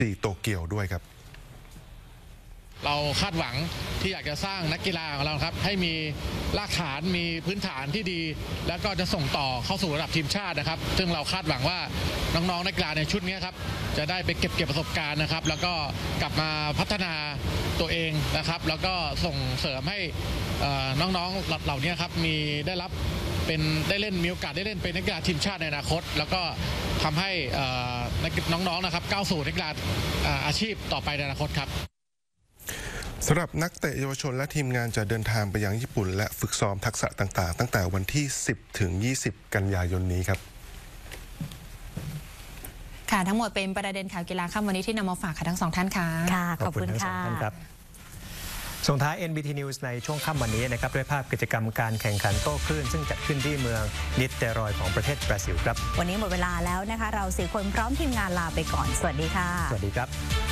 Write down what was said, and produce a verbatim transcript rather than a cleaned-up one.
ซีโตเกียวด้วยครับเราคาดหวังที่อยากจะสร้างนักกีฬาของเราครับให้มีรากฐานมีพื้นฐานที่ดีแล้วก็จะส่งต่อเข้าสู่ระดับทีมชาตินะครับซึ่งเราคาดหวังว่าน้องๆนักกีฬาในชุดนี้ครับจะได้ไปเก็บเก็บประสบการณ์นะครับแล้วก็กลับมาพัฒนาตัวเองนะครับแล้วก็ส่งเสริมให้น้องๆเหล่านี้ครับมีได้รับเป็นได้เล่นมีโอกาสได้เล่นเป็นนักกีฬาทีมชาติในอนาคตแล้วก็ทำให้น้องๆนะครับก้าวสู่นักกีฬาอาชีพต่อไปในอนาคตครับสำหรับนักเตะเยาวชนและทีมงานจะเดินทางไปยังญี่ปุ่นและฝึกซ้อมทักษะต่างๆตั้งแต่วันที่สิบถึงยี่สิบกันยายนนี้ครับค่ะทั้งหมดเป็นประเด็นข่าวกีฬาค่ำวันนี้ที่นำมาฝากค่ะทั้งสองท่านค่ะค่ะขอบคุณค่ะส่งท้าย เอ็น บี ที News ในช่วงค่ำวันนี้นะครับด้วยภาพกิจกรรมการแข่งขันโต้คลื่นซึ่งจัดขึ้นที่เมืองนิสเตรอยของประเทศบราซิลครับวันนี้หมดเวลาแล้วนะคะเราสี่คนพร้อมทีมงานลาไปก่อนสวัสดีค่ะสวัสดีครับ